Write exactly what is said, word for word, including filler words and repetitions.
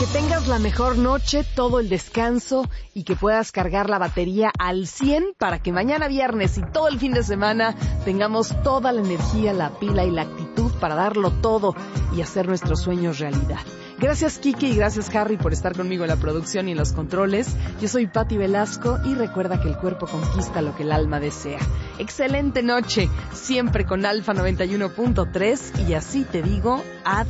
Que tengas la mejor noche, todo el descanso y que puedas cargar la batería al cien para que mañana viernes y todo el fin de semana tengamos toda la energía, la pila y la actitud para darlo todo y hacer nuestros sueños realidad. Gracias Kike y gracias Harry por estar conmigo en la producción y en los controles. Yo soy Patti Velasco y recuerda que el cuerpo conquista lo que el alma desea. Excelente noche, siempre con Alfa noventa y uno punto tres y así te digo adiós.